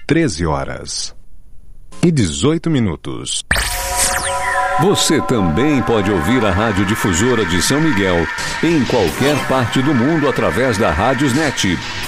13h18. Você também pode ouvir a Rádio Difusora de São Miguel em qualquer parte do mundo através da Rádiosnet